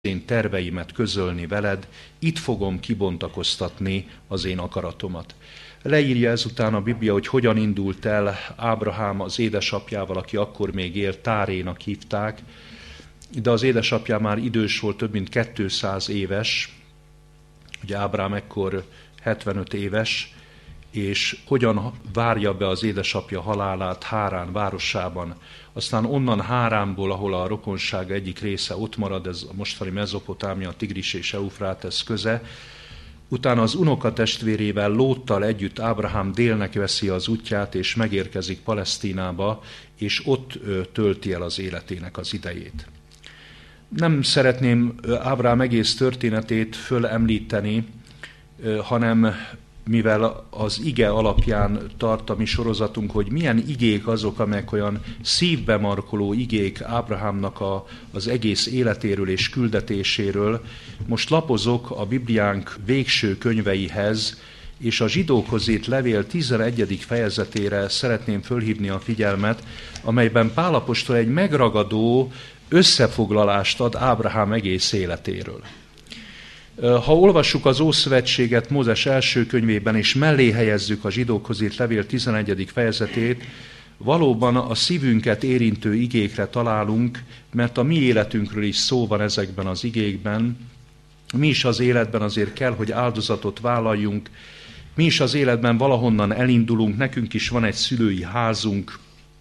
én terveimet közölni veled, itt fogom kibontakoztatni az én akaratomat. Leírja ezután a Biblia, hogy hogyan indult el Ábrahám az édesapjával, aki akkor még élt, Tárénak hívták, de az édesapja már idős volt, több mint 200 éves, ugye Ábrahám ekkor 75 éves, és hogyan várja be az édesapja halálát Hárán városában. Aztán onnan Háránból, ahol a rokonság egyik része ott marad, ez a mostani Mezopotámia, a Tigris és Eufrátesz köze, utána az unokatestvérével, Lóttal együtt Ábrahám délnek veszi az útját, és megérkezik Palesztinába, és ott tölti el az életének az idejét. Nem szeretném Ábrahám egész történetét fölemlíteni, hanem mivel az ige alapján tart a mi sorozatunk, hogy milyen igék azok, amelyek olyan szívbe markoló igék Ábrahámnak az egész életéről és küldetéséről. Most lapozok a Bibliánk végső könyveihez, és a Zsidókhoz írt levél 11. fejezetére szeretném fölhívni a figyelmet, amelyben Pál apostol egy megragadó összefoglalást ad Ábrahám egész életéről. Ha olvassuk az Ószövetséget Mózes első könyvében, és mellé helyezzük a Zsidókhoz írt levél 11. fejezetét, valóban a szívünket érintő igékre találunk, mert a mi életünkről is szó van ezekben az igékben. Mi is az életben azért kell, hogy áldozatot vállaljunk, mi is az életben valahonnan elindulunk, nekünk is van egy szülői házunk.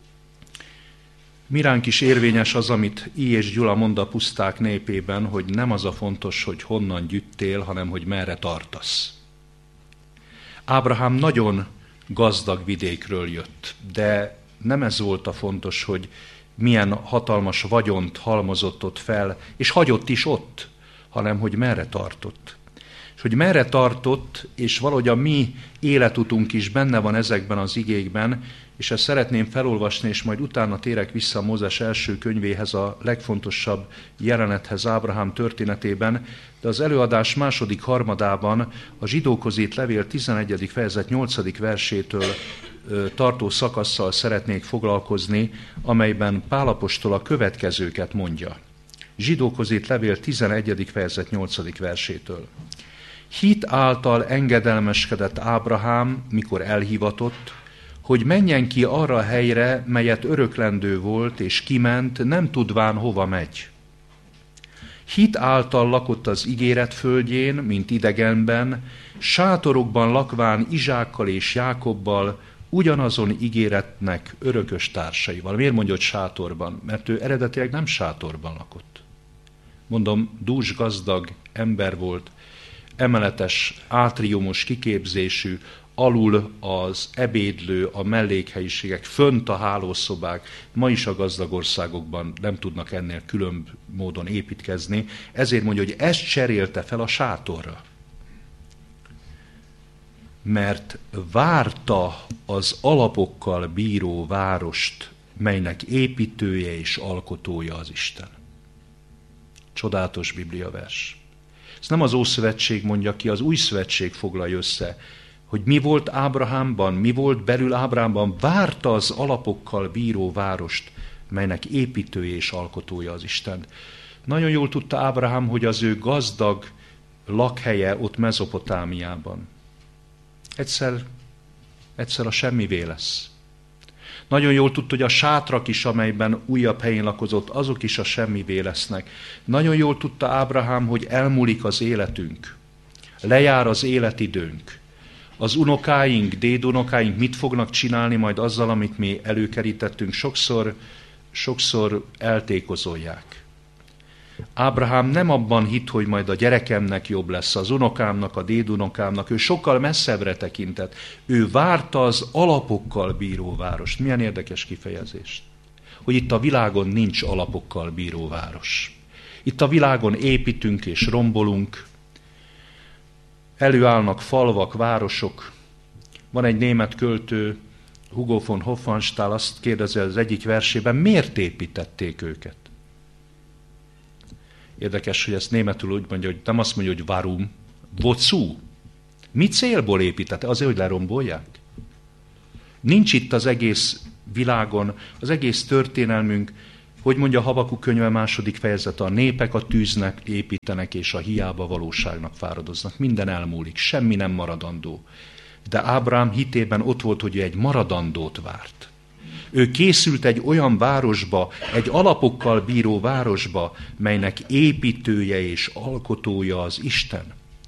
Miránk is érvényes az, amit I. és Gyula mond a Puszták népében, hogy nem az a fontos, hogy honnan gyűjtél, hanem hogy merre tartasz. Ábrahám nagyon gazdag vidékről jött, de nem ez volt a fontos, hogy milyen hatalmas vagyont halmozott ott fel, és hagyott is ott, hanem hogy merre tartott. És hogy merre tartott, és valahogy a mi életutunk is benne van ezekben az igékben, és ezt szeretném felolvasni, és majd utána térek vissza a Mózes első könyvéhez, a legfontosabb jelenethez Ábrahám történetében, de az előadás második harmadában a Zsidókhoz írt levél 11. fejezet 8. versétől tartó szakasszal szeretnék foglalkozni, amelyben Pál apostol a következőket mondja. Zsidókhoz írt levél 11. fejezet 8. versétől. Hit által engedelmeskedett Ábrahám, mikor elhivatott, hogy menjen ki arra a helyre, melyet öröklendő volt, és kiment, nem tudván hova megy. Hit által lakott az ígéret földjén, mint idegenben, sátorokban lakván Izsákkal és Jákobbal, ugyanazon ígéretnek örökös társaival. Miért mondja, hogy sátorban? Mert ő eredetileg nem sátorban lakott. Mondom, dús gazdag ember volt, emeletes, átriumos kiképzésű, alul az ebédlő, a mellékhelyiségek, fönt a hálószobák, ma is a gazdag országokban nem tudnak ennél különb módon építkezni, ezért mondja, hogy ezt cserélte fel a sátorra. Mert várta az alapokkal bíró várost, melynek építője és alkotója az Isten. Csodálatos bibliavers. Ezt nem az Ószövetség mondja ki, az Új Szövetség foglalja össze, hogy mi volt Ábrahámban, mi volt belül Ábrahámban, várta az alapokkal bíró várost, melynek építője és alkotója az Isten. Nagyon jól tudta Ábrahám, hogy az ő gazdag lakhelye ott Mezopotámiában egyszer a semmivé lesz. Nagyon jól tudta, hogy a sátrak is, amelyben újabb helyén lakozott, azok is a semmivé lesznek. Nagyon jól tudta Ábrahám, hogy elmúlik az életünk, lejár az életidőnk. Az unokáink, dédunokáink mit fognak csinálni majd azzal, amit mi előkerítettünk, sokszor eltékozolják. Ábrahám nem abban hitt, hogy majd a gyerekemnek jobb lesz, az unokámnak, a dédunokámnak, ő sokkal messzebbre tekintett. Ő várta az alapokkal bíró várost. Milyen érdekes kifejezés, hogy itt a világon nincs alapokkal bíró város. Itt a világon építünk és rombolunk, előállnak falvak, városok. Van egy német költő, Hugo von Hofmannsthal, azt kérdezi az egyik versében, miért építették őket? Érdekes, hogy ezt németül úgy mondja, hogy nem azt mondja, hogy warum, wozu? Mi célból építette? Azért, hogy lerombolják? Nincs itt az egész világon, az egész történelmünk Hogy mondja Habakuk könyve 2. fejezete, a népek a tűznek építenek, és a hiába valóságnak fáradoznak. Minden elmúlik, semmi nem maradandó. De Ábrahám hitében ott volt, hogy ő egy maradandót várt. Ő készült egy olyan városba, egy alapokkal bíró városba, melynek építője és alkotója az Isten.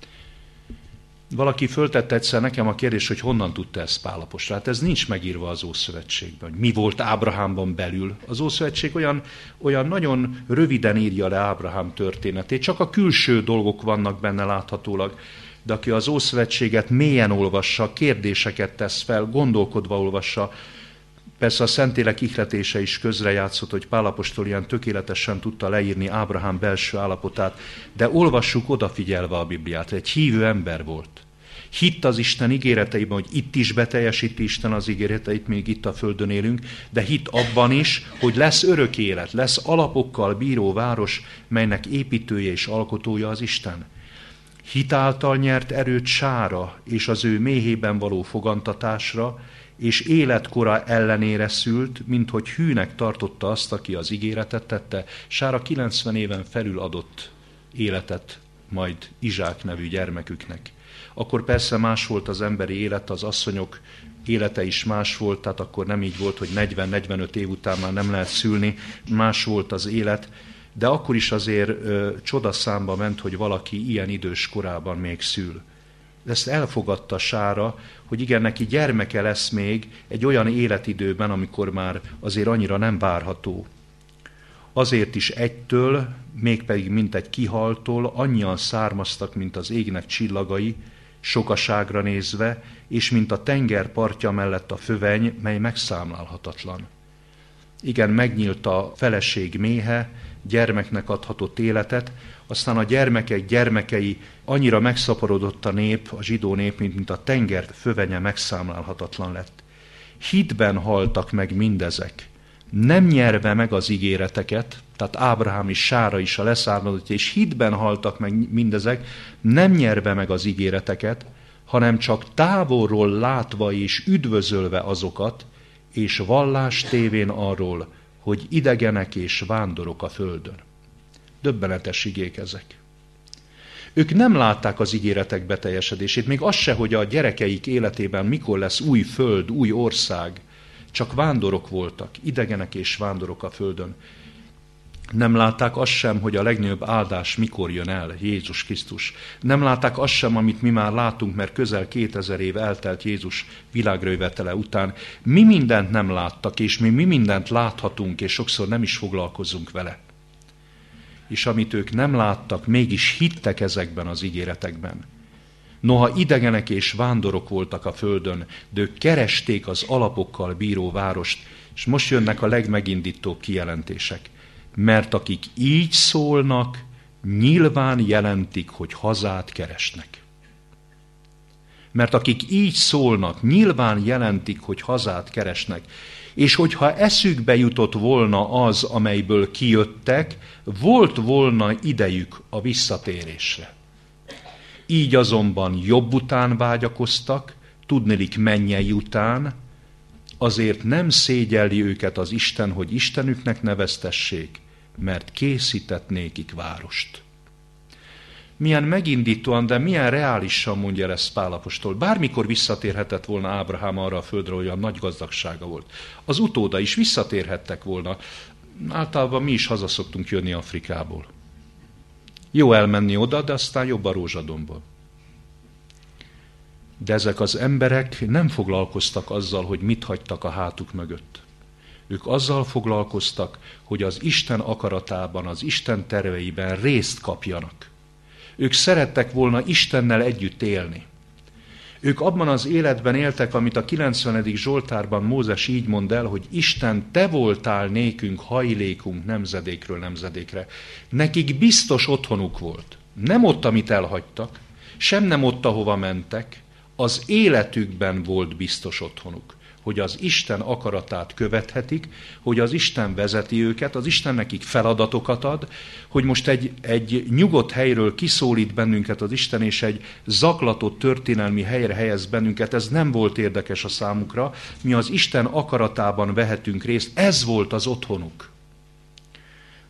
Valaki föltette egyszer nekem a kérdést, hogy honnan tudta ezt Pál apostol. Hát ez nincs megírva az Ószövetségben, hogy mi volt Ábrahámban belül. Az Ószövetség olyan nagyon röviden írja le Ábrahám történetét, csak a külső dolgok vannak benne láthatólag. De aki az Ószövetséget mélyen olvassa, kérdéseket tesz fel, gondolkodva olvassa, persze a Szentlélek ihletése is közrejátszott, hogy Pál apostol ilyen tökéletesen tudta leírni Ábrahám belső állapotát, de olvassuk odafigyelve a Bibliát, egy hívő ember volt. Hitt az Isten ígéreteiben, hogy itt is beteljesíti Isten az ígéreteit, még itt a földön élünk, de hitt abban is, hogy lesz örök élet, lesz alapokkal bíró város, melynek építője és alkotója az Isten. Hit által nyert erőt Sára és az ő méhében való fogantatásra, és életkora ellenére szült, minthogy hűnek tartotta azt, aki az ígéretet tette. Sára 90 éven felül adott életet majd Izsák nevű gyermeküknek. Akkor persze más volt az emberi élet, az asszonyok élete is más volt, tehát akkor nem így volt, hogy 40-45 év után már nem lehet szülni, más volt az élet, de akkor is azért csodaszámba ment, hogy valaki ilyen idős korában még szül. Ezt elfogadta Sára, hogy igen, neki gyermeke lesz még egy olyan életidőben, amikor már azért annyira nem várható. Azért is egytől, mégpedig mint egy kihaltól, annyian származtak, mint az égnek csillagai, sokaságra nézve, és mint a tenger partja mellett a föveny, mely megszámlálhatatlan. Igen, megnyílt a feleség méhe, gyermeknek adhatott életet, aztán a gyermekek gyermekei, annyira megszaporodott a nép, a zsidó nép, mint a tenger fövenye megszámlálhatatlan lett. Hitben haltak meg mindezek, nem nyerve meg az ígéreteket, tehát Ábrahám és Sára is a leszármazott, és hitben haltak meg mindezek, nem nyerve meg az ígéreteket, hanem csak távolról látva és üdvözölve azokat, és vallás tévén arról, hogy idegenek és vándorok a földön. Döbbenetes igék ezek. Ők nem látták az ígéretek beteljesedését, még az se, hogy a gyerekeik életében mikor lesz új föld, új ország, csak vándorok voltak, idegenek és vándorok a földön. Nem látták azt sem, hogy a legnagyobb áldás mikor jön el, Jézus Krisztus. Nem látták azt sem, amit mi már látunk, mert közel 2000 év eltelt Jézus világra jövetele után. Mi mindent nem láttak, és mi mindent láthatunk, és sokszor nem is foglalkozunk vele. És amit ők nem láttak, mégis hittek ezekben az ígéretekben. Noha idegenek és vándorok voltak a földön, de ők keresték az alapokkal bíró várost, és most jönnek a legmegindítóbb kijelentések. Mert akik így szólnak, nyilván jelentik, hogy hazát keresnek. Mert akik így szólnak, nyilván jelentik, hogy hazát keresnek. És hogyha eszükbe jutott volna az, amelyből kijöttek, volt volna idejük a visszatérésre. Így azonban jobb után vágyakoztak, tudniillik mennyei után, azért nem szégyelli őket az Isten, hogy Istenüknek neveztessék, mert készített nékik várost. Milyen megindítóan, de milyen reálisan mondja ezt Pál apostol. Bármikor visszatérhetett volna Ábrahám arra a földre, hogy a nagy gazdagsága volt. Az utóda is visszatérhettek volna. Általában mi is haza szoktunk jönni Afrikából. Jó elmenni oda, de aztán jobb a rózsadombból. De ezek az emberek nem foglalkoztak azzal, hogy mit hagytak a hátuk mögött. Ők azzal foglalkoztak, hogy az Isten akaratában, az Isten terveiben részt kapjanak. Ők szerettek volna Istennel együtt élni. Ők abban az életben éltek, amit a 90. Zsoltárban Mózes így mond el, hogy Isten, te voltál nékünk hajlékunk nemzedékről nemzedékre. Nekik biztos otthonuk volt. Nem ott, amit elhagytak, sem nem ott, ahova mentek, az életükben volt biztos otthonuk. Hogy az Isten akaratát követhetik, hogy az Isten vezeti őket, az Isten nekik feladatokat ad, hogy most egy nyugodt helyről kiszólít bennünket az Isten, és egy zaklatott történelmi helyre helyez bennünket, ez nem volt érdekes a számukra. Mi az Isten akaratában vehetünk részt, ez volt az otthonuk.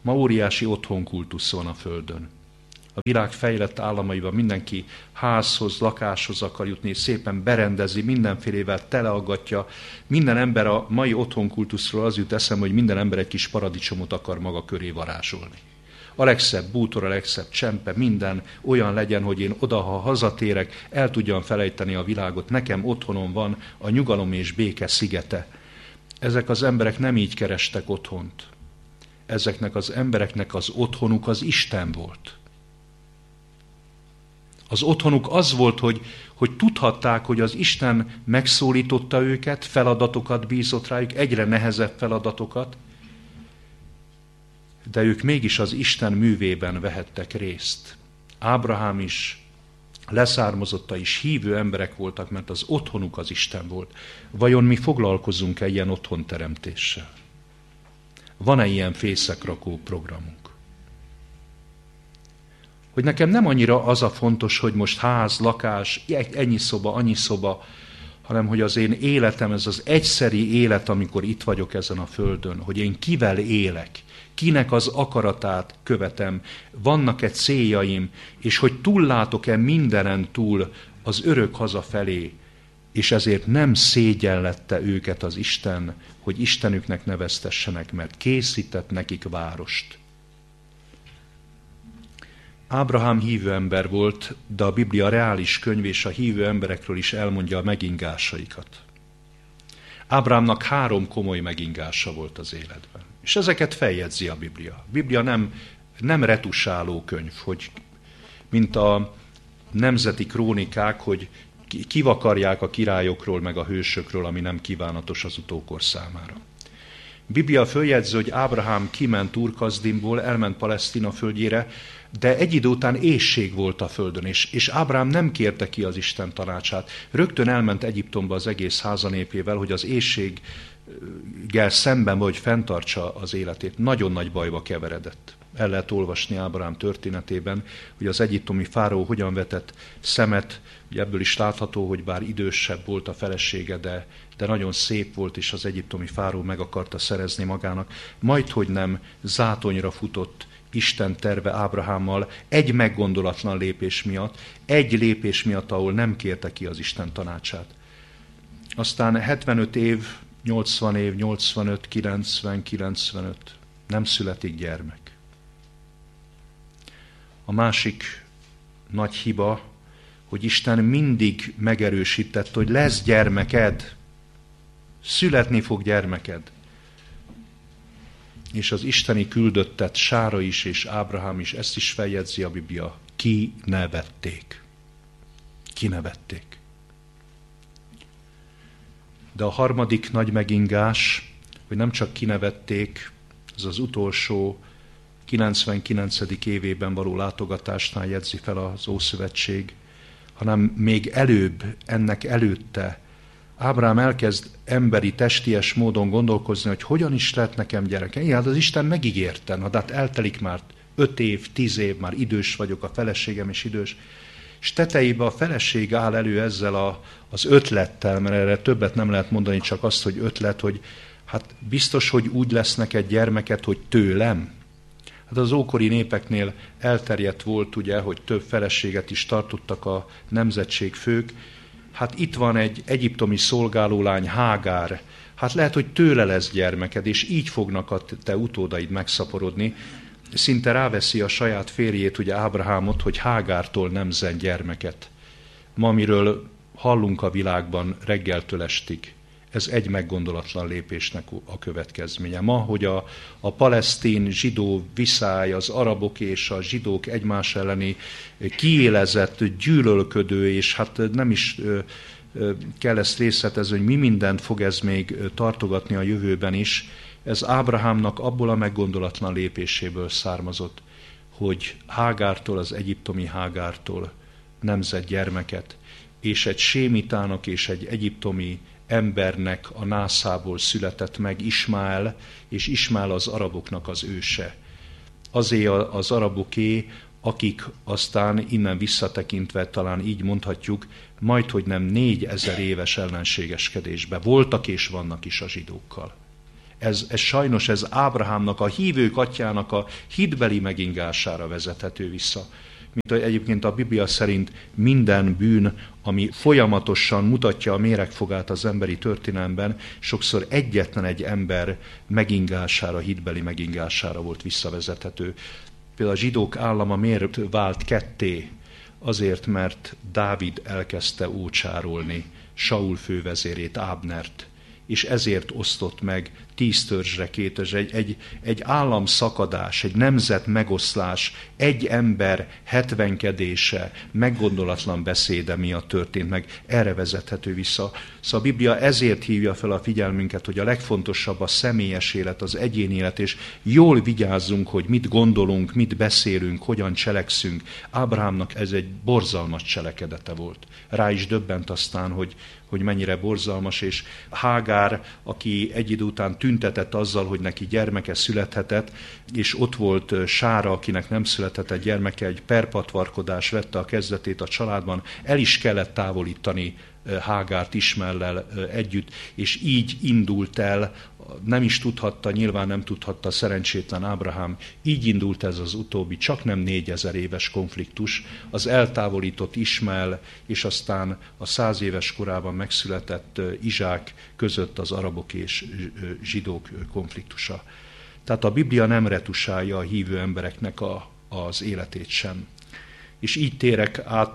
Ma óriási otthonkultusz van a Földön. A világ fejlett államaiban mindenki házhoz, lakáshoz akar jutni, szépen berendezi, mindenfélével teleaggatja. Minden ember a mai otthonkultuszról az jut eszembe, hogy minden ember egy kis paradicsomot akar maga köré varázsolni. A legszebb bútor, a legszebb csempe, minden olyan legyen, hogy én oda, ha hazatérek, el tudjam felejteni a világot. Nekem otthonom van a nyugalom és béke szigete. Ezek az emberek nem így kerestek otthont. Ezeknek az embereknek az otthonuk az Isten volt. Az otthonuk az volt, hogy tudhatták, hogy az Isten megszólította őket, feladatokat bízott rájuk, egyre nehezebb feladatokat, de ők mégis az Isten művében vehettek részt. Ábrahám is, leszármazotta is hívő emberek voltak, mert az otthonuk az Isten volt. Vajon mi foglalkozunk-e ilyen otthonteremtéssel? Van-e ilyen fészekrakó programunk? Hogy nekem nem annyira az a fontos, hogy most ház, lakás, ennyi szoba, annyi szoba, hanem hogy az én életem, ez az egyszeri élet, amikor itt vagyok ezen a földön, hogy én kivel élek, kinek az akaratát követem, vannak-e céljaim, és hogy túllátok-e mindenen túl az örök haza felé, és ezért nem szégyellette őket az Isten, hogy Istenüknek neveztessenek, mert készített nekik várost. Ábrahám hívő ember volt, de a Biblia reális könyv és a hívő emberekről is elmondja a megingásaikat. Ábrahámnak 3 komoly megingása volt az életben. És ezeket feljegyzi a Biblia. A Biblia nem retusáló könyv, hogy mint a nemzeti krónikák, hogy kivakarják a királyokról meg a hősökről, ami nem kívánatos az utókor számára. Biblia följegyzi, hogy Ábrahám kiment Úr-Kasdimból, elment Palesztina földjére, de egy idő után éhség volt a földön, és Ábrahám nem kérte ki az Isten tanácsát. Rögtön elment Egyiptomba az egész házanépével, hogy az éhséggel szemben vagy fenntartsa az életét. Nagyon nagy bajba keveredett. El lehet olvasni Ábrahám történetében, hogy az egyiptomi fáraó hogyan vetett szemet, ugye ebből is látható, hogy bár idősebb volt a felesége, de nagyon szép volt, és az egyiptomi fáraó meg akarta szerezni magának. Majdhogy nem zátonyra futott Isten terve Ábrahámmal egy meggondolatlan lépés miatt, egy lépés miatt, ahol nem kérte ki az Isten tanácsát. Aztán 75 év, 80 év, 85, 90, 95, nem születik gyermek. A másik nagy hiba, hogy Isten mindig megerősítette, hogy lesz gyermeked, születni fog gyermeked. És az isteni küldöttet Sára is és Ábrahám is, ezt is feljegyzi a Biblia, kinevették. Kinevették. De a harmadik nagy megingás, hogy nem csak kinevették, ez az utolsó 99. évében való látogatásnál jegyzi fel az Ószövetség, hanem még előbb, ennek előtte Ábrahám elkezd emberi, testies módon gondolkozni, hogy hogyan is lett nekem gyereke. Igen, hát az Isten megígérte, de hát eltelik már 5 év, 10 év, már idős vagyok, a feleségem is idős. És tetejében a feleség áll elő ezzel az ötlettel, mert erre többet nem lehet mondani, csak azt, hogy ötlet, hogy hát biztos, hogy úgy lesz neked gyermeked, hogy tőlem. Hát az ókori népeknél elterjedt volt, ugye, hogy több feleséget is tartottak a nemzetségfők. Hát itt van egy egyiptomi szolgálólány, Hágár. Hát lehet, hogy tőle lesz gyermeked, és így fognak a te utódaid megszaporodni. Szinte ráveszi a saját férjét, ugye Ábrahámot, hogy Hágártól nemzen gyermeket. Ma, amiről hallunk a világban reggeltől estig, ez egy meggondolatlan lépésnek a következménye. Ma, hogy a palesztin zsidó viszály, az arabok és a zsidók egymás elleni kiélezett, gyűlölködő, és hát nem is kell ezt részletezni, hogy mi mindent fog ez még tartogatni a jövőben is, ez Ábrahámnak abból a meggondolatlan lépéséből származott, hogy Hágártól, az egyiptomi Hágártól nemzett gyermeket, és egy sémitának és egy egyiptomi embernek a nászából született meg Ismáel, és Ismáel az araboknak az őse. Azért az araboké, akik aztán innen visszatekintve talán így mondhatjuk, majdhogy nem 4000 éves ellenségeskedésbe voltak és vannak is a zsidókkal. Ez sajnos ez Ábrahámnak, a hívők atyjának a hitbeli megingására vezethető vissza. Mint egyébként a Biblia szerint minden bűn, ami folyamatosan mutatja a méregfogát az emberi történelemben, sokszor egyetlen egy ember megingására, hitbeli megingására volt visszavezethető. Például a zsidók állama miért vált ketté? Azért, mert Dávid elkezdte ócsárolni Saul fővezérét, Ábnert, és ezért osztott meg 10 törzsre, 2 törzsre, egy államszakadás, egy nemzet megoszlás, egy ember hetvenkedése, meggondolatlan beszéde miatt történt meg, erre vezethető vissza. Szóval a Biblia ezért hívja fel a figyelmünket, hogy a legfontosabb a személyes élet, az egyéni élet, és jól vigyázzunk, hogy mit gondolunk, mit beszélünk, hogyan cselekszünk. Ábrahámnak ez egy borzalmas cselekedete volt. Rá is döbbent aztán, hogy mennyire borzalmas, és Hágár, aki egy idő után tüntetett azzal, hogy neki gyermeke születhetett, és ott volt Sára, akinek nem születhetett gyermeke, egy perpatvarkodás vette a kezdetét a családban, el is kellett távolítani Hágárt Ismaellel együtt, és így indult el, nem is tudhatta, nyilván nem tudhatta szerencsétlen Ábrahám, így indult ez az utóbbi, csak nem 4000 éves konfliktus, az eltávolított Ismael, és aztán a 100 éves korában megszületett Izsák között az arabok és zsidók konfliktusa. Tehát a Biblia nem retusálja a hívő embereknek az életét sem. És így térek át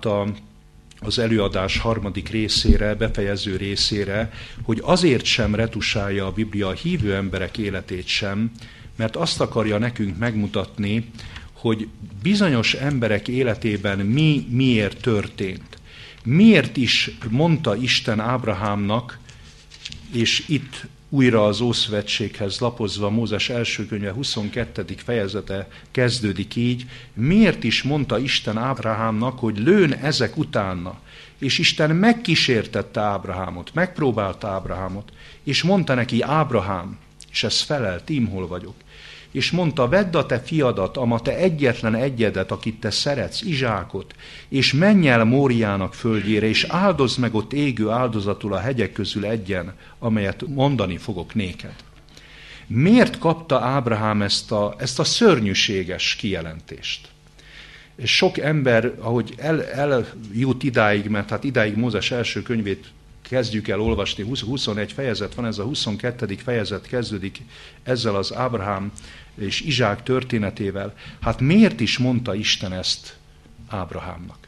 az előadás harmadik részére, befejező részére, hogy azért sem retusálja a Biblia a hívő emberek életét sem, mert azt akarja nekünk megmutatni, hogy bizonyos emberek életében miért történt. Miért is mondta Isten Ábrahámnak, és itt újra az Ószövetséghez lapozva Mózes első könyve 22. fejezete kezdődik így, miért is mondta Isten Ábrahámnak, hogy lőn ezek utána. És Isten megkísértette Ábrahámot, megpróbálta Ábrahámot, és mondta neki, Ábrahám, és ez felelt, ím hol vagyok. És mondta, vedd a te fiadat, ama te egyetlen egyedet, akit te szeretsz, Izsákot, és menj el Móriának földjére, és áldozd meg ott égő áldozatul a hegyek közül egyen, amelyet mondani fogok néked. Miért kapta Ábrahám ezt a szörnyűséges kijelentést? Sok ember, ahogy eljut idáig, mert hát idáig Mózes első könyvét kezdjük el olvasni, 21 fejezet van, ez a 22. fejezet kezdődik ezzel az Ábrahám és Izsák történetével. Hát miért is mondta Isten ezt Ábrahámnak?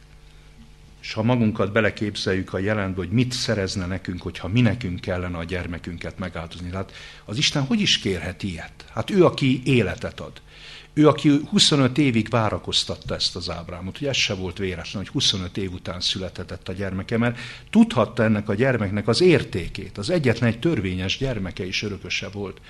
És ha magunkat beleképzeljük a jelenbe, hogy mit szerezne nekünk, hogyha mi nekünk kellene a gyermekünket megáldozni. Hát az Isten hogy is kérhet ilyet? Hát ő, aki életet ad. Ő, aki 25 évig várakoztatta ezt az Ábrámot, hogy ez se volt véletlen, hogy 25 év után született a gyermeke, mert tudhatta ennek a gyermeknek az értékét. Az egyetlen egy törvényes gyermeke is örököse volt.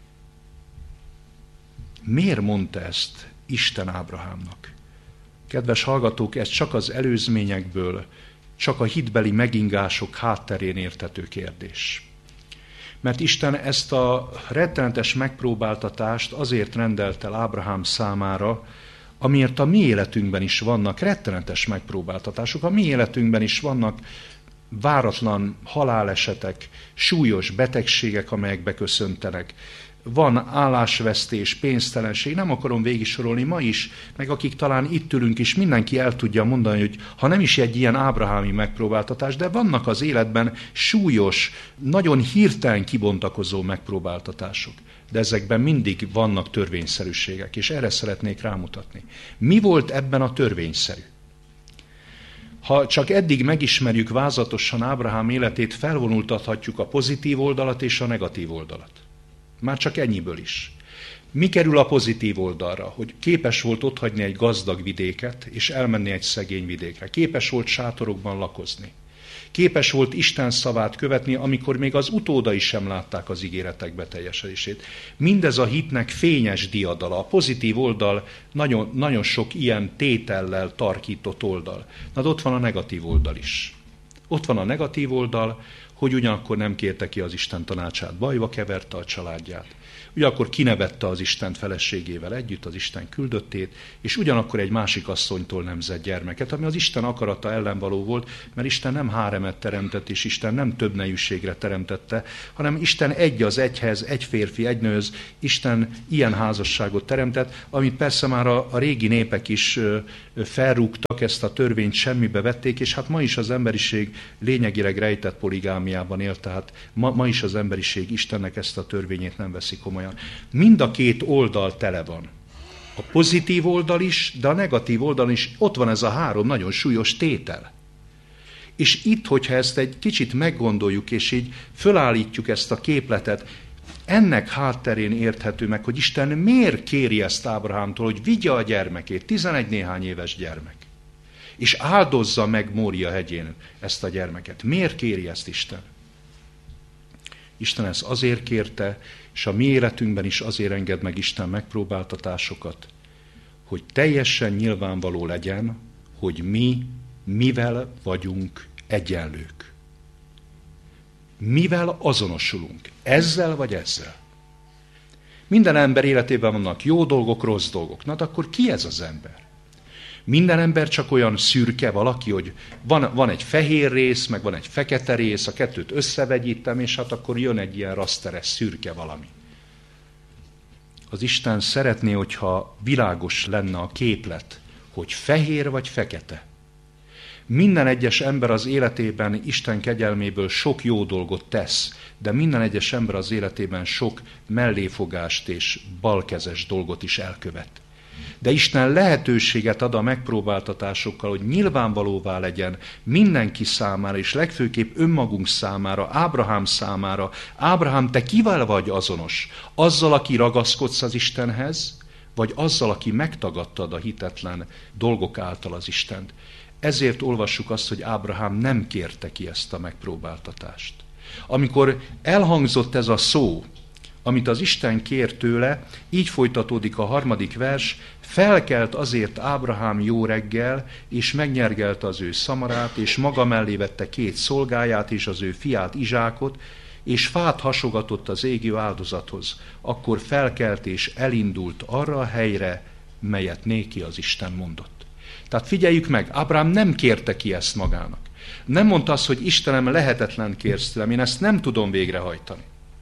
Miért mondta ezt Isten Ábrahámnak? Kedves hallgatók, ez csak az előzményekből, csak a hitbeli megingások hátterén érthető kérdés. Mert Isten ezt a rettenetes megpróbáltatást azért rendelt el Ábrahám számára, amiért a mi életünkben is vannak rettenetes megpróbáltatások, a mi életünkben is vannak váratlan halálesetek, súlyos betegségek, amelyek beköszöntenek. Van állásvesztés, pénztelenség, nem akarom végigsorolni ma is, meg akik talán itt ülünk is, mindenki el tudja mondani, hogy ha nem is egy ilyen ábrahámi megpróbáltatás, de vannak az életben súlyos, nagyon hirtelen kibontakozó megpróbáltatások. De ezekben mindig vannak törvényszerűségek, és erre szeretnék rámutatni. Mi volt ebben a törvényszerű? Ha csak eddig megismerjük vázatosan Ábrahám életét, felvonultathatjuk a pozitív oldalat és a negatív oldalat. Már csak ennyiből is. Mi kerül a pozitív oldalra? Hogy képes volt otthagyni egy gazdag vidéket, és elmenni egy szegény vidékre. Képes volt sátorokban lakozni. Képes volt Isten szavát követni, amikor még az utódai sem látták az ígéretek beteljesedését. Mindez a hitnek fényes diadala. A pozitív oldal nagyon, nagyon sok ilyen tétellel tarkított oldal. Na, ott van a negatív oldal is. Ott van a negatív oldal, hogy ugyanakkor nem kérte ki az Isten tanácsát, bajba keverte a családját. Ugyanakkor kinevette az Istent feleségével együtt, az Isten küldöttét, és ugyanakkor egy másik asszonytól nemzett gyermeket, ami az Isten akarata ellen való volt, mert Isten nem háremet teremtett, és Isten nem több nejűségre teremtette, hanem Isten egy az egyhez, egy férfi, egy nőz, Isten ilyen házasságot teremtett, amit persze már a régi népek is felrúgtak, ezt a törvényt semmibe vették, és hát ma is az emberiség lényegileg rejtett poligámiában él, tehát ma is az emberiség Istennek ezt a törvényét nem veszi komolyan. Mind a két oldal tele van. A pozitív oldal is, de a negatív oldal is, ott van ez a három nagyon súlyos tétel. És itt, hogyha ezt egy kicsit meggondoljuk, és így fölállítjuk ezt a képletet, ennek hátterén érthető meg, hogy Isten miért kéri ezt Ábrahámtól, hogy vigye a gyermekét, 11 néhány éves gyermek, és áldozza meg Mória hegyén ezt a gyermeket. Miért kéri ezt Isten? Isten ezt azért kérte, és a mi életünkben is azért enged meg Isten megpróbáltatásokat, hogy teljesen nyilvánvaló legyen, hogy mi mivel vagyunk egyenlők. Mivel azonosulunk? Ezzel vagy ezzel? Minden ember életében vannak jó dolgok, rossz dolgok. Na, de akkor ki ez az ember? Minden ember csak olyan szürke valaki, hogy van egy fehér rész, meg van egy fekete rész, a kettőt összevegyítem, és hát akkor jön egy ilyen raszteres szürke valami. Az Isten szeretné, hogyha világos lenne a képlet, hogy fehér vagy fekete. Minden egyes ember az életében Isten kegyelméből sok jó dolgot tesz, de minden egyes ember az életében sok melléfogást és balkezes dolgot is elkövet. De Isten lehetőséget ad a megpróbáltatásokkal, hogy nyilvánvalóvá legyen mindenki számára, és legfőképp önmagunk számára, Ábrahám számára. Ábrahám, te kivel vagy azonos? Azzal, aki ragaszkodsz az Istenhez, vagy azzal, aki megtagadtad a hitetlen dolgok által az Istent? Ezért olvassuk azt, hogy Ábrahám nem kérte ki ezt a megpróbáltatást. Amikor elhangzott ez a szó, amit az Isten kér tőle, így folytatódik a 3. vers, felkelt azért Ábrahám jó reggel, és megnyergelte az ő szamarát, és maga mellé vette 2 szolgáját, és az ő fiát Izsákot, és fát hasogatott az égő áldozathoz. Akkor felkelt és elindult arra a helyre, melyet néki az Isten mondott. Tehát figyeljük meg, Ábrahám nem kérte ki ezt magának. Nem mondta azt, hogy Istenem, lehetetlen kérsz tőlem, én ezt nem tudom végrehajtani.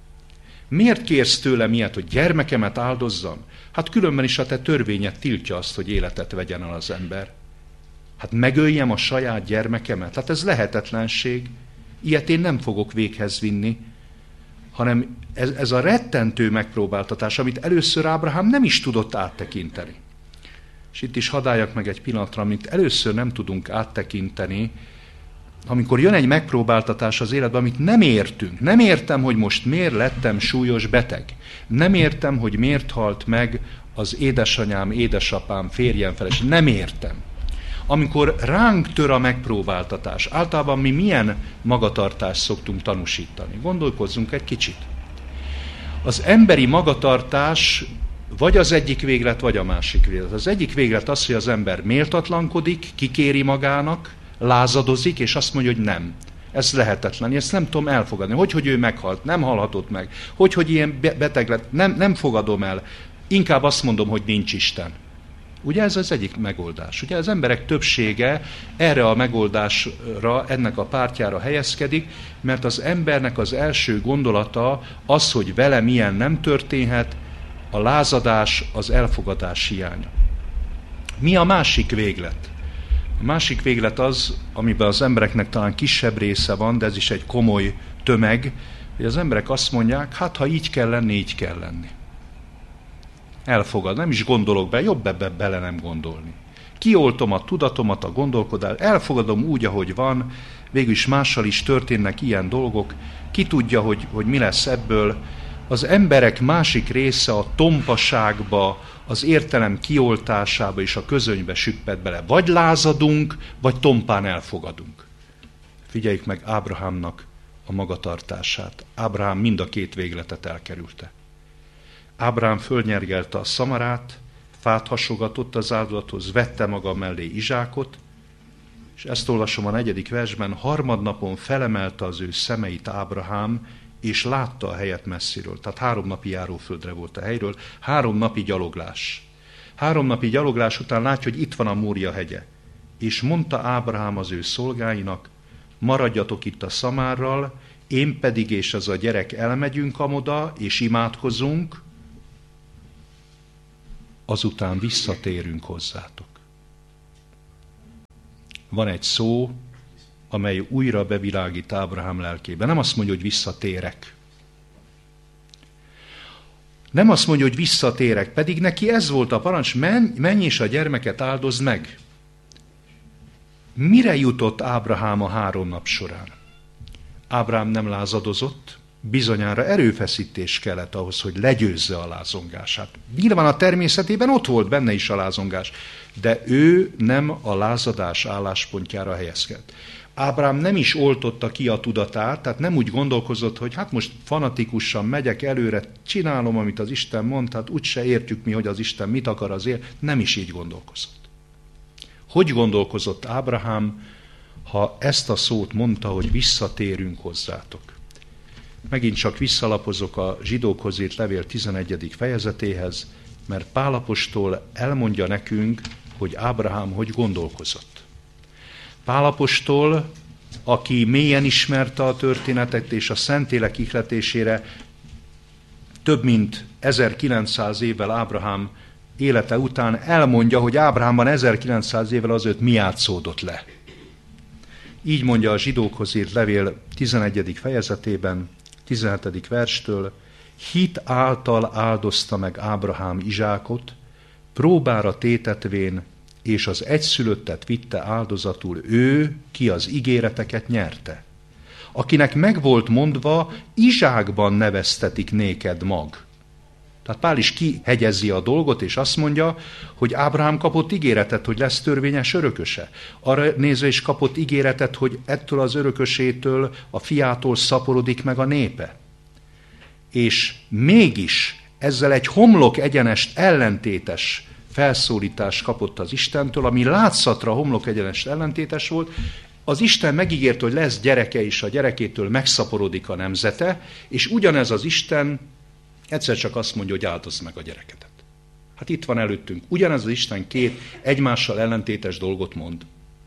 Miért kérsz tőlem ilyet, hogy gyermekemet áldozzam? Hát különben is a te törvényed tiltja azt, hogy életet vegyen el az ember. Hát megöljem a saját gyermekemet? Hát ez lehetetlenség. Ilyet én nem fogok véghez vinni, hanem ez a rettentő megpróbáltatás, amit először Ábrahám nem is tudott áttekinteni. És itt is hadd álljak meg egy pillanatra, amit először nem tudunk áttekinteni, amikor jön egy megpróbáltatás az életben, amit nem értünk. Nem értem, hogy most miért lettem súlyos beteg. Nem értem, hogy miért halt meg az édesanyám, édesapám, férjem feles. Nem értem. Amikor ránk tör a megpróbáltatás, általában mi milyen magatartást szoktunk tanúsítani? Gondolkozzunk egy kicsit. Az emberi magatartás vagy az egyik véglet, vagy a másik véglet. Az egyik véglet az, hogy az ember méltatlankodik, kikéri magának, lázadozik, és azt mondja, hogy nem. Ez lehetetlen, ezt nem tudom elfogadni. Hogy ő meghalt, nem halhatott meg. Hogy ilyen beteg lett, nem fogadom el. Inkább azt mondom, hogy nincs Isten. Ugye ez az egyik megoldás. Ugye az emberek többsége erre a megoldásra, ennek a pártjára helyezkedik, mert az embernek az első gondolata az, hogy velem ilyen nem történhet, a lázadás, az elfogadás hiánya. Mi a másik véglet? A másik véglet az, amiben az embereknek talán kisebb része van, de ez is egy komoly tömeg, hogy az emberek azt mondják, hát ha így kell lenni, így kell lenni. Elfogad, nem is gondolok be, jobb ebbe bele nem gondolni. Kioltom a tudatomat, a gondolkodást, elfogadom úgy, ahogy van, végülis mással is történnek ilyen dolgok, ki tudja, hogy mi lesz ebből. Az emberek másik része a tompaságba, az értelem kioltásába és a közönybe süpped bele. Vagy lázadunk, vagy tompán elfogadunk. Figyeljük meg Ábrahámnak a magatartását. Ábrahám mind a 2 végletet elkerülte. Ábrahám fölnyergelte a szamarát, fát hasogatott az áldozathoz, vette maga mellé Izsákot, és ezt olvasom a 4. versben, harmadnapon felemelte az ő szemeit Ábrahám, és látta a helyet messziről. Tehát 3 napi járóföldre volt a helyről, 3 napi gyaloglás. 3 napi gyaloglás után látja, hogy itt van a Mória hegye. És mondta Ábrahám az ő szolgáinak, maradjatok itt a szamárral, én pedig és az a gyerek elmegyünk amoda, és imádkozunk, azután visszatérünk hozzátok. Van egy szó, amely újra bevilágít Ábrahám lelkébe. Nem azt mondja, hogy visszatérek. Nem azt mondja, hogy visszatérek, pedig neki ez volt a parancs, menj és a gyermeket áldozd meg. Mire jutott Ábrahám a 3 nap során? Ábrahám nem lázadozott, bizonyára erőfeszítés kellett ahhoz, hogy legyőzze a lázongását. Nyilván a természetében ott volt benne is a lázongás, de ő nem a lázadás álláspontjára helyezkedett. Ábrahám nem is oltotta ki a tudatát, tehát nem úgy gondolkozott, hogy hát most fanatikusan megyek előre, csinálom, amit az Isten mond, hát úgyse értjük mi, hogy az Isten mit akar azért. Nem is így gondolkozott. Hogy gondolkozott Ábrahám, ha ezt a szót mondta, hogy visszatérünk hozzátok? Megint csak visszalapozok a Zsidókhoz írt levél 11. fejezetéhez, mert Pál apostol elmondja nekünk, hogy Ábrahám hogy gondolkozott. Pál apostol, aki mélyen ismerte a történetet és a Szentlélek ihletésére több mint 1900 évvel Ábrahám élete után elmondja, hogy Ábrahámban 1900 évvel azelőtt mi játszódott le. Így mondja a Zsidókhoz írt levél 11. fejezetében, 17. verstől, hit által áldozta meg Ábrahám Izsákot, próbára tétetvén, és az egyszülöttet vitte áldozatul ő, ki az ígéreteket nyerte. Akinek megvolt mondva, Izsákban neveztetik néked mag. Tehát Pál is kihegyezi a dolgot, és azt mondja, hogy Ábrahám kapott ígéretet, hogy lesz törvényes örököse. Arra nézve is kapott ígéretet, hogy ettől az örökösétől, a fiától szaporodik meg a népe. És mégis ezzel egy homlok egyenest ellentétes felszólítást kapott az Istentől, ami látszatra homlok egyenest ellentétes volt. Az Isten megígért, hogy lesz gyereke, és a gyerekétől megszaporodik a nemzete, és ugyanez az Isten egyszer csak azt mondja, hogy áldozd meg a gyerekedet. Hát itt van előttünk. Ugyanez az Isten 2 egymással ellentétes dolgot mond.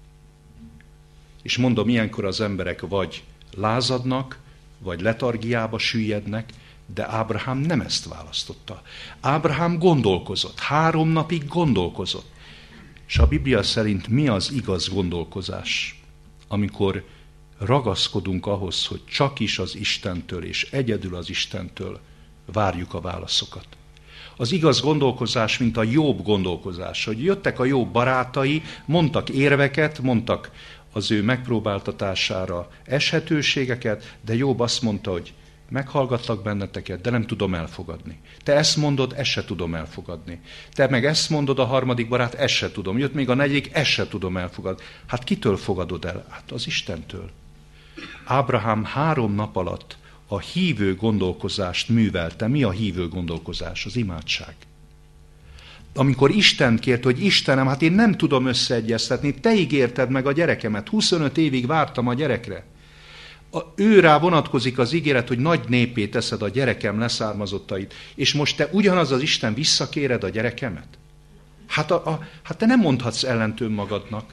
És mondom, ilyenkor az emberek vagy lázadnak, vagy letargiába süllyednek, de Ábrahám nem ezt választotta. Ábrahám gondolkozott, 3 napig gondolkozott. És a Biblia szerint mi az igaz gondolkozás? Amikor ragaszkodunk ahhoz, hogy csak is az Istentől és egyedül az Istentől várjuk a válaszokat. Az igaz gondolkozás, mint a Jobb gondolkozás, hogy jöttek a Jobb barátai, mondtak érveket, mondtak az ő megpróbáltatására eshetőségeket, de Jobb azt mondta, hogy meghallgatlak benneteket, de nem tudom elfogadni. Te ezt mondod, ezt se tudom elfogadni. Te meg ezt mondod, a harmadik barát, ezt se tudom. Jött még a 4., ezt se tudom elfogadni. Hát kitől fogadod el? Hát az Istentől. Ábrahám 3 nap alatt a hívő gondolkozást művelte. Mi a hívő gondolkozás? Az imádság. Amikor Istent kért, hogy Istenem, hát én nem tudom összeegyeztetni, te ígérted meg a gyerekemet, 25 évig vártam a gyerekre. Ő rá vonatkozik az ígéret, hogy nagy népé teszed a gyerekem leszármazottait, és most te ugyanaz az Isten visszakéred a gyerekemet? Hát te nem mondhatsz ellent önmagadnak.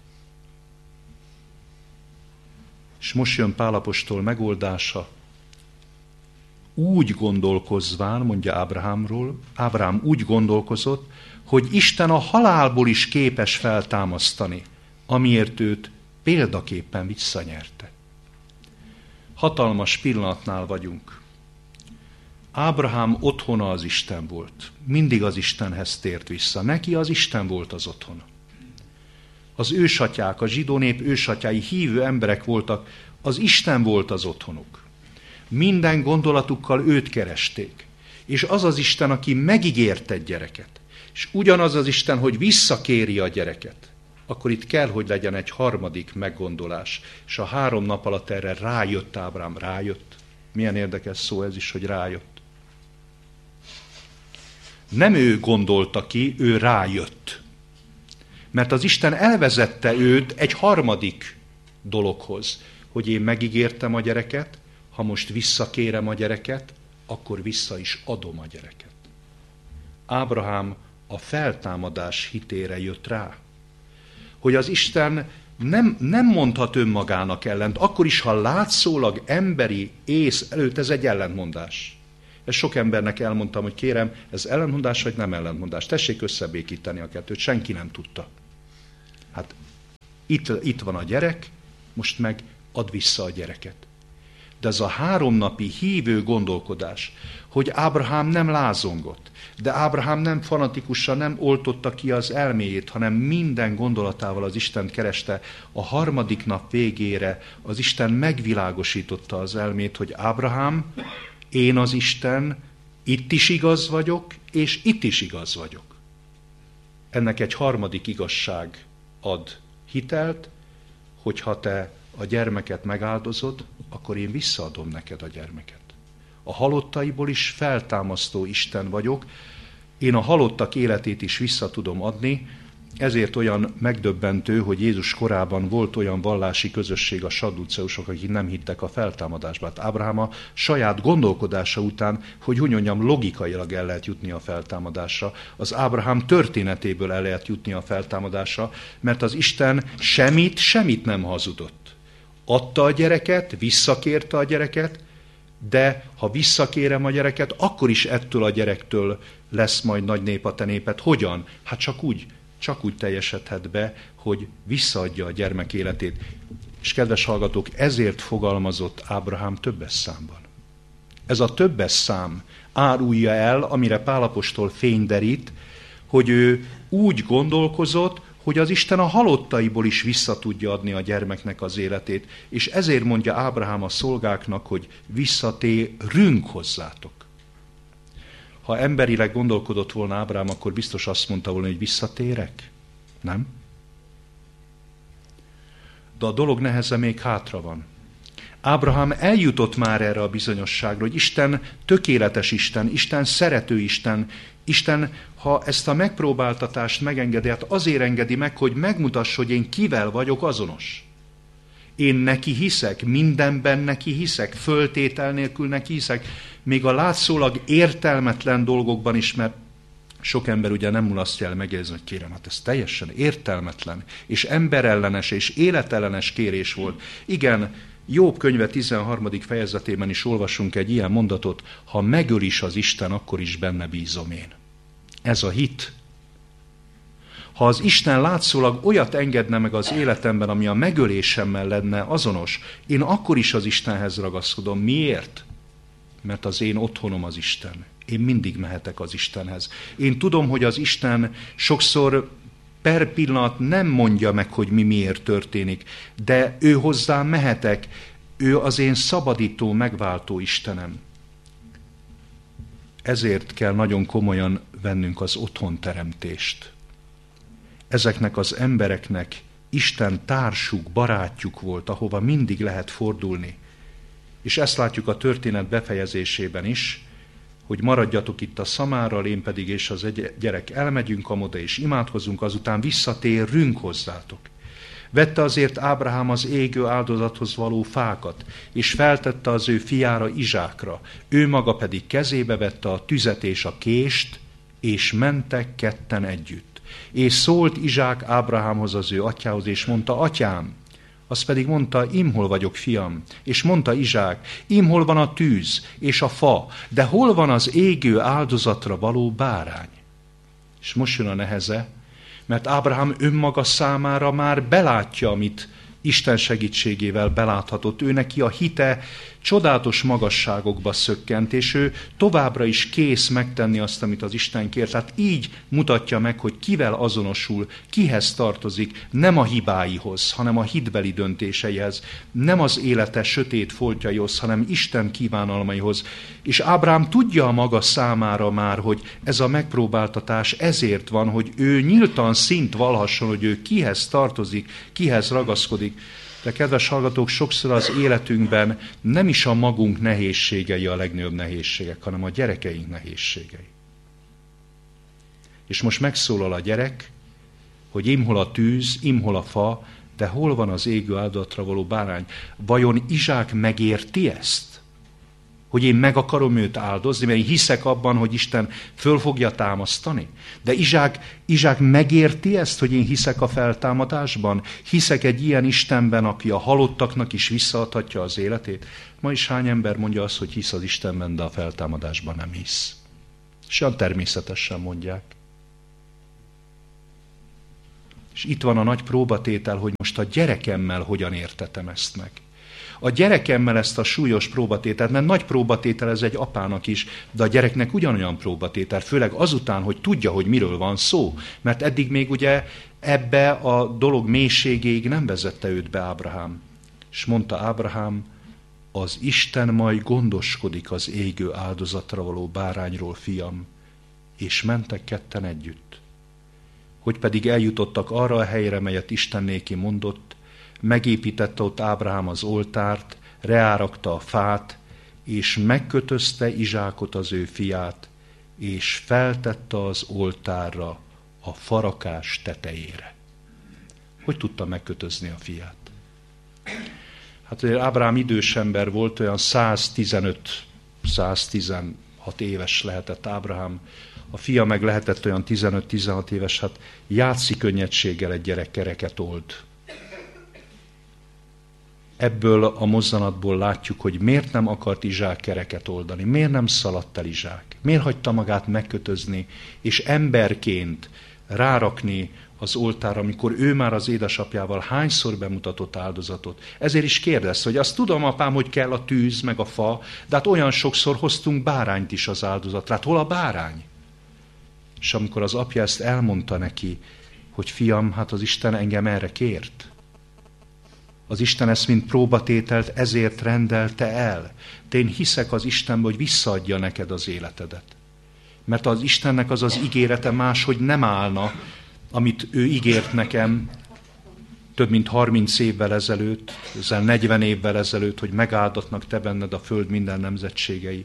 És most jön Pál apostol megoldása. Úgy gondolkozván, mondja Ábrahámról, Ábrahám úgy gondolkozott, hogy Isten a halálból is képes feltámasztani, amiért őt példaképpen visszanyerte. Hatalmas pillanatnál vagyunk. Ábrahám otthona az Isten volt. Mindig az Istenhez tért vissza. Neki az Isten volt az otthona. Az ősatyák, a zsidó nép ősatyái hívő emberek voltak, az Isten volt az otthonuk. Minden gondolatukkal őt keresték. És az az Isten, aki megígért egy gyereket, és ugyanaz az Isten, hogy visszakéri a gyereket, akkor itt kell, hogy legyen egy harmadik meggondolás. És a 3 nap alatt erre rájött Ábrahám. Rájött. Milyen érdekes szó ez is, hogy rájött. Nem ő gondolta ki, ő rájött. Mert az Isten elvezette őt egy harmadik dologhoz, hogy én megígértem a gyereket, ha most visszakérem a gyereket, akkor vissza is adom a gyereket. Ábrahám a feltámadás hitére jött rá, hogy az Isten nem mondhat önmagának ellent, akkor is, ha látszólag emberi ész előtt ez egy ellentmondás. Ezt sok embernek elmondtam, hogy kérem, ez ellentmondás vagy nem ellentmondás. Tessék összebékíteni a kettőt, senki nem tudta. Hát itt van a gyerek, most meg add vissza a gyereket. De ez a 3 napi hívő gondolkodás, hogy Ábrahám nem lázongott, de Ábrahám nem fanatikusan nem oltotta ki az elméjét, hanem minden gondolatával az Istent kereste. A 3. nap végére az Isten megvilágosította az elmét, hogy Ábrahám, én az Isten, itt is igaz vagyok, és itt is igaz vagyok. Ennek egy 3. igazság ad hitelt, hogyha te a gyermeket megáldozod, akkor én visszaadom neked a gyermeket. A halottaiból is feltámasztó Isten vagyok, én a halottak életét is vissza tudom adni, ezért olyan megdöbbentő, hogy Jézus korában volt olyan vallási közösség, a sadduceusok, akik nem hittek a feltámadásba. Hát Ábrahám a saját gondolkodása után, hogy úgy mondjam, logikailag el lehet jutni a feltámadásra. Az Ábrahám történetéből el lehet jutni a feltámadásra, mert az Isten semmit nem hazudott. Adta a gyereket, visszakérte a gyereket, de ha visszakérem a gyereket, akkor is ettől a gyerektől lesz majd nagy nép a te néped. Hogyan? Hát csak úgy teljesedhet be, hogy visszaadja a gyermek életét. És kedves hallgatók, ezért fogalmazott Ábrahám többes számban. Ez a többes szám árulja el, amire Pál apostol fényderít, hogy ő úgy gondolkozott, hogy az Isten a halottaiból is vissza tudja adni a gyermeknek az életét. És ezért mondja Ábrahám a szolgáknak, hogy visszatérünk hozzátok. Ha emberileg gondolkodott volna Ábrahám, akkor biztos azt mondta volna, hogy visszatérek. Nem? De a dolog neheze még hátra van. Ábrahám eljutott már erre a bizonyosságra, hogy Isten tökéletes Isten, Isten szerető Isten, Isten, ha ezt a megpróbáltatást megengedi, hát azért engedi meg, hogy megmutassa, hogy én kivel vagyok azonos. Én neki hiszek, mindenben neki hiszek, föltétel nélkül neki hiszek, még a látszólag értelmetlen dolgokban is, mert sok ember ugye nem mulasztja el megjegyezni, hogy kérem, hát ez teljesen értelmetlen, és emberellenes, és életellenes kérés volt. Igen, Jobb könyve 13. fejezetében is olvasunk egy ilyen mondatot, ha megöl is az Isten, akkor is benne bízom én. Ez a hit. Ha az Isten látszólag olyat engedne meg az életemben, ami a megölésemmel lenne azonos, én akkor is az Istenhez ragaszkodom. Miért? Mert az én otthonom az Isten. Én mindig mehetek az Istenhez. Én tudom, hogy az Isten sokszor per pillanat nem mondja meg, hogy miért történik, de ő hozzá mehetek, ő az én szabadító, megváltó Istenem. Ezért kell nagyon komolyan vennünk az otthonteremtést. Ezeknek az embereknek Isten társuk, barátjuk volt, ahova mindig lehet fordulni. És ezt látjuk a történet befejezésében is, hogy maradjatok itt a szamárral, én pedig és az gyerek elmegyünk amoda és imádkozunk, azután visszatérünk hozzátok. Vette azért Ábrahám az égő áldozathoz való fákat, és feltette az ő fiára, Izsákra. Ő maga pedig kezébe vette a tüzet és a kést, és mentek ketten együtt. És szólt Izsák Ábrahámhoz, az ő atyához, és mondta, atyám. Az pedig mondta, imhol vagyok, fiam. És mondta Izsák, imhol van a tűz és a fa, de hol van az égő áldozatra való bárány? És most jön a neheze, mert Ábrahám önmaga számára már belátja, amit Isten segítségével beláthatott. Ő neki a hite csodálatos magasságokba szökkent, és ő továbbra is kész megtenni azt, amit az Isten kér. Tehát így mutatja meg, hogy kivel azonosul, kihez tartozik, nem a hibáihoz, hanem a hitbeli döntéseihez, nem az élete sötét foltjaihoz, hanem Isten kívánalmaihoz. És Ábrahám tudja a maga számára már, hogy ez a megpróbáltatás ezért van, hogy ő nyíltan szint valhasson, hogy ő kihez tartozik, kihez ragaszkodik. De kedves hallgatók, sokszor az életünkben nem is a magunk nehézségei a legnagyobb nehézségek, hanem a gyerekeink nehézségei. És most megszólal a gyerek, hogy imhol a tűz, imhol a fa, de hol van az égő áldozatra való bárány? Vajon Izsák megérti ezt? Hogy én meg akarom őt áldozni, mert én hiszek abban, hogy Isten föl fogja támasztani. De Izsák megérti ezt, hogy én hiszek a feltámadásban? Hiszek egy ilyen Istenben, aki a halottaknak is visszaadhatja az életét? Ma is hány ember mondja azt, hogy hisz az Istenben, de a feltámadásban nem hisz? És olyan természetesen mondják. És itt van a nagy próbatétel, hogy most a gyerekemmel hogyan értetem ezt meg. A gyerekemmel ezt a súlyos próbatételt, mert nagy próbatétel ez egy apának is, de a gyereknek ugyanolyan próbatétel, főleg azután, hogy tudja, hogy miről van szó. Mert eddig még ugye ebbe a dolog mélységéig nem vezette őt be Ábrahám. És mondta Ábrahám, az Isten majd gondoskodik az égő áldozatra való bárányról, fiam, és mentek ketten együtt. Hogy pedig eljutottak arra a helyre, melyet Isten néki mondott, megépítette ott Ábrahám az oltárt, reárakta a fát, és megkötözte Izsákot, az ő fiát, és feltette az oltárra a farakás tetejére. Hogy tudta megkötözni a fiát? Hát Ábrahám idős ember volt, olyan 115-116 éves lehetett Ábrahám. A fia meg lehetett olyan 15-16 éves, hát játszi könnyedséggel egy gyerek kereket old. Ebből a mozzanatból látjuk, hogy miért nem akart Izsák kereket oldani, miért nem szaladt el Izsák, miért hagyta magát megkötözni, és emberként rárakni az oltárra, amikor ő már az édesapjával hányszor bemutatott áldozatot. Ezért is kérdezte, hogy azt tudom, apám, hogy kell a tűz, meg a fa, de hát olyan sokszor hoztunk bárányt is az áldozatra. Hát hol a bárány? És amikor az apja ezt elmondta neki, hogy fiam, hát az Isten engem erre kért. Az Isten ezt mint próbatételt ezért rendelte el. De én hiszek az Istenbe, hogy visszaadja neked az életedet. Mert az Istennek az az ígérete máshogy nem állna, amit ő ígért nekem több mint 30 évvel ezelőtt, ezzel 40 évvel ezelőtt, hogy megáldatnak te benned a föld minden nemzetségei.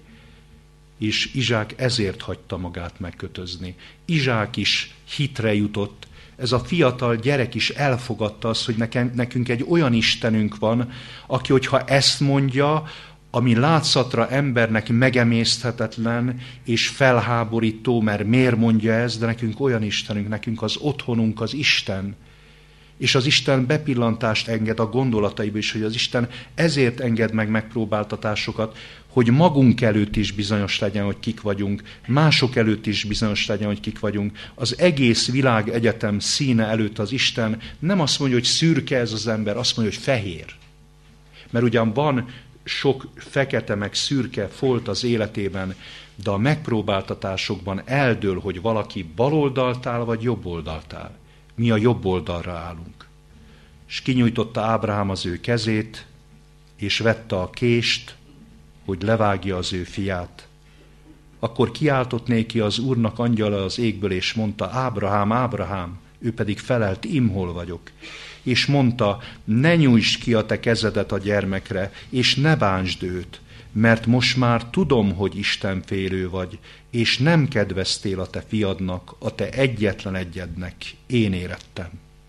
És Izsák ezért hagyta magát megkötözni. Izsák is hitre jutott. Ez a fiatal gyerek is elfogadta azt, hogy nekünk egy olyan Istenünk van, aki, hogyha ezt mondja, ami látszatra embernek megemészthetetlen és felháborító, mert miért mondja ez, de nekünk olyan Istenünk, nekünk az otthonunk az Isten. És az Isten bepillantást enged a gondolataiba is, hogy az Isten ezért enged meg megpróbáltatásokat, hogy magunk előtt is bizonyos legyen, hogy kik vagyunk, mások előtt is bizonyos legyen, hogy kik vagyunk. Az egész világ egyetem színe előtt az Isten nem azt mondja, hogy szürke ez az ember, azt mondja, hogy fehér. Mert ugyan van sok fekete meg szürke folt az életében, de a megpróbáltatásokban eldől, hogy valaki baloldalt áll, vagy jobboldalt áll. Mi a jobb oldalra állunk. És kinyújtotta Ábrahám az ő kezét, és vette a kést, hogy levágja az ő fiát. Akkor kiáltott néki az Úrnak angyala az égből, és mondta, Ábrahám, Ábrahám, ő pedig felelt, hol vagyok. És mondta, ne nyújtsd ki a te kezedet a gyermekre, és ne bántsd őt, mert most már tudom, hogy istenfélő vagy, és nem kedveztél a te fiadnak, a te egyetlen egyednek, én érettem.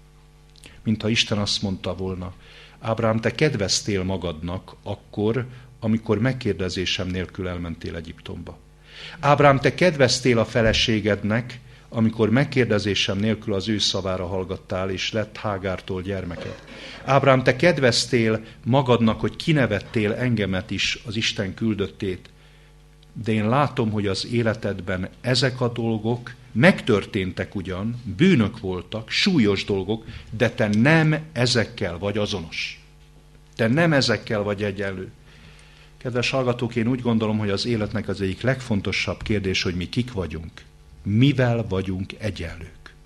Mintha Isten azt mondta volna, Ábrahám, te kedveztél magadnak akkor, amikor megkérdezésem nélkül elmentél Egyiptomba. Ábrahám, te kedveztél a feleségednek, amikor megkérdezésem nélkül az ő szavára hallgattál, és lett Hágártól gyermeked. Ábrahám, te kedveztél magadnak, hogy kinevettél engemet is, az Isten küldöttét, de én látom, hogy az életedben ezek a dolgok megtörténtek ugyan, bűnök voltak, súlyos dolgok, de te nem ezekkel vagy azonos. Te nem ezekkel vagy egyenlő. Kedves hallgatók, én úgy gondolom, hogy az életnek az egyik legfontosabb kérdés, hogy mi kik vagyunk. Mivel vagyunk egyenlők?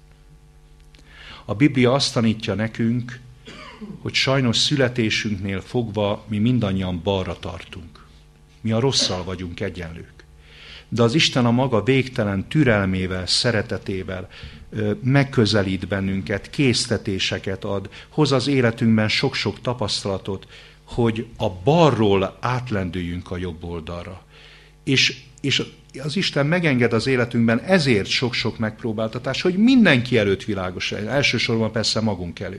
A Biblia azt tanítja nekünk, hogy sajnos születésünknél fogva mi mindannyian balra tartunk. Mi a rosszal vagyunk egyenlők. De az Isten a maga végtelen türelmével, szeretetével megközelít bennünket, késztetéseket ad, hoz az életünkben sok-sok tapasztalatot, hogy a balról átlendüljünk a jobb oldalra. És az Isten megenged az életünkben ezért sok-sok megpróbáltatás, hogy mindenki előtt világos legyen. Elsősorban persze magunk előtt.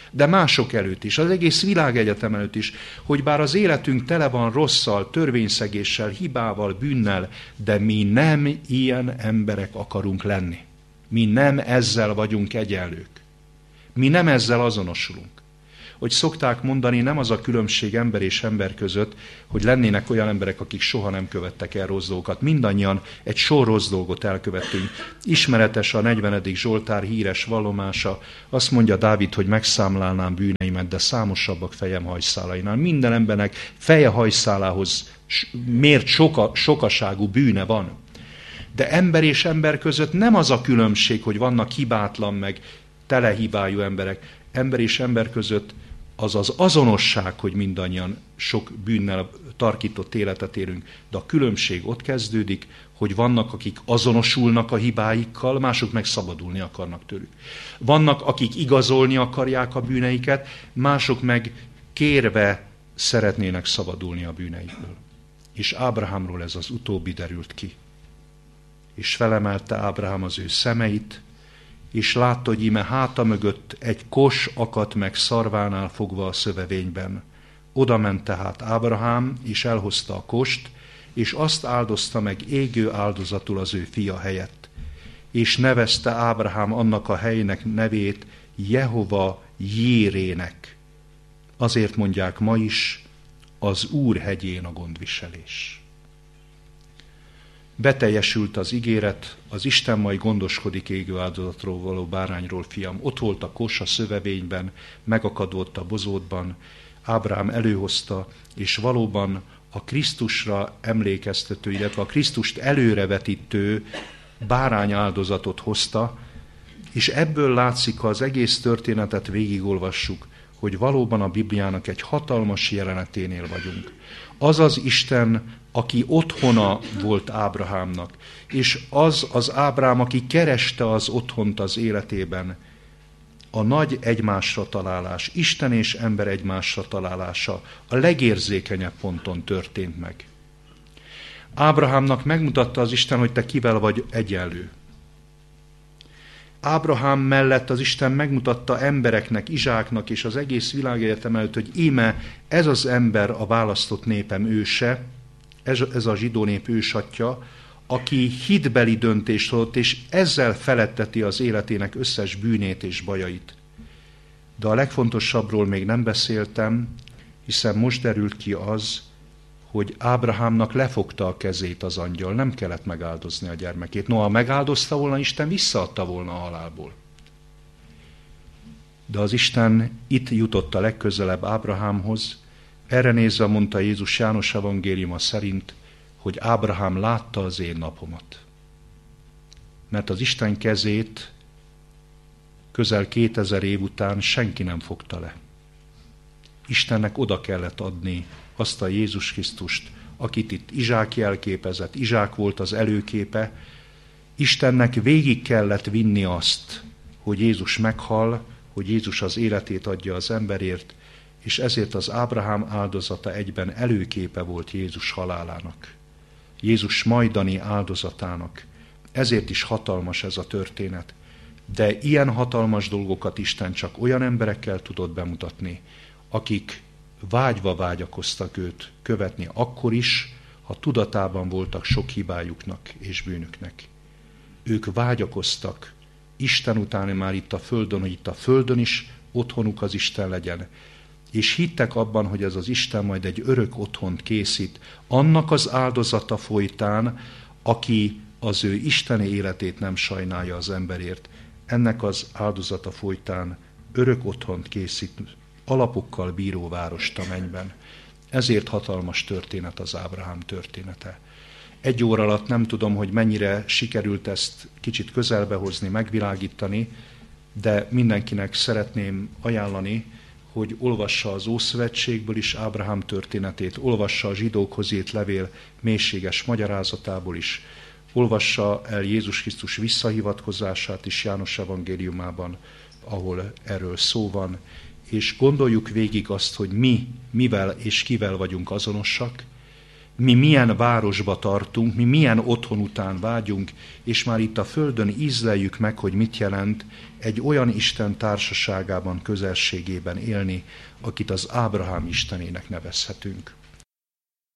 de mások előtt is, az egész világegyetem előtt is, hogy bár az életünk tele van rosszal, törvényszegéssel, hibával, bűnnel, de mi nem ilyen emberek akarunk lenni. Mi nem ezzel vagyunk egyenlők. Mi nem ezzel azonosulunk. Hogy szokták mondani, nem az a különbség ember és ember között, hogy lennének olyan emberek, akik soha nem követtek el rossz dolgokat. Mindannyian egy sor rossz dolgot elkövettünk. Ismeretes a 40. Zsoltár híres vallomása. Azt mondja Dávid, hogy megszámlálnám bűneimet, de számosabbak fejem hajszálainál. Minden embernek feje hajszálához mért sokaságú bűne van. De ember és ember között nem az a különbség, hogy vannak hibátlan meg tele hibájú emberek. Ember és ember között az az azonosság, hogy mindannyian sok bűnnel tarkított életet élünk, de a különbség ott kezdődik, hogy vannak, akik azonosulnak a hibáikkal, mások meg szabadulni akarnak tőlük. Vannak, akik igazolni akarják a bűneiket, mások meg kérve szeretnének szabadulni a bűneikből. És Ábrahámról ez az utóbbi derült ki. És felemelte Ábrahám az ő szemeit, és látta, hogy íme háta mögött egy kos akadt meg szarvánál fogva a szövevényben. Oda ment tehát Ábrahám, és elhozta a kost, és azt áldozta meg égő áldozatul az ő fia helyett. És nevezte Ábrahám annak a helynek nevét Jehova Jérének. Azért mondják ma is, az Úr hegyén a gondviselés. Beteljesült az ígéret, az Isten majd gondoskodik égő áldozatról való bárányról, fiam. Ott volt a kos a szövevényben, megakadott a bozótban, Ábrahám előhozta, és valóban a Krisztusra emlékeztető, illetve a Krisztust előrevetítő bárány áldozatot hozta, és ebből látszik, ha az egész történetet végigolvassuk, hogy valóban a Bibliának egy hatalmas jeleneténél vagyunk. Az az Isten, aki otthona volt Ábrahámnak, és az az Ábrahám, aki kereste az otthont az életében, a nagy egymásra találás, Isten és ember egymásra találása a legérzékenyebb ponton történt meg. Ábrahámnak megmutatta az Isten, hogy te kivel vagy egyenlő. Ábrahám mellett az Isten megmutatta embereknek, Izsáknak és az egész világegyetem előtt, hogy íme ez az ember a választott népem őse, ez a zsidó nép ősatja, aki hitbeli döntést hozott, és ezzel feletteti az életének összes bűnét és bajait. De a legfontosabbról még nem beszéltem, hiszen most derült ki az, hogy Ábrahámnak lefogta a kezét az angyal, nem kellett megáldozni a gyermekét. Noha megáldozta volna, Isten visszaadta volna a halálból. De az Isten itt jutott a legközelebb Ábrahámhoz, erre nézve mondta Jézus János evangéliuma szerint, hogy Ábrahám látta az én napomat. Mert az Isten kezét közel 2000 év után senki nem fogta le. Istennek oda kellett adni azt a Jézus Krisztust, akit itt Izsák jelképezett, Izsák volt az előképe. Istennek végig kellett vinni azt, hogy Jézus meghal, hogy Jézus az életét adja az emberért, és ezért az Ábrahám áldozata egyben előképe volt Jézus halálának. Jézus majdani áldozatának. Ezért is hatalmas ez a történet. De ilyen hatalmas dolgokat Isten csak olyan emberekkel tudott bemutatni, akik vágyva vágyakoztak őt követni akkor is, ha tudatában voltak sok hibájuknak és bűnüknek. Ők vágyakoztak Isten utáni már itt a földön, hogy itt a földön is otthonuk az Isten legyen. És hittek abban, hogy ez az Isten majd egy örök otthont készít, annak az áldozata folytán, aki az ő isteni életét nem sajnálja az emberért. Ennek az áldozata folytán örök otthont készít, alapokkal bíró várost a mennyben. Ezért hatalmas történet az Ábrahám története. Egy óra alatt nem tudom, hogy mennyire sikerült ezt kicsit közelbe hozni, megvilágítani, de mindenkinek szeretném ajánlani, hogy olvassa az Ószövetségből is Ábrahám történetét, olvassa a zsidókhoz írt levél mélységes magyarázatából is, olvassa el Jézus Krisztus visszahivatkozását is János evangéliumában, ahol erről szó van, és gondoljuk végig azt, hogy mi, mivel és kivel vagyunk azonosak, mi milyen városba tartunk, mi milyen otthon után vágyunk, és már itt a földön ízleljük meg, hogy mit jelent egy olyan Isten társaságában, közelségében élni, akit az Ábrahám Istenének nevezhetünk.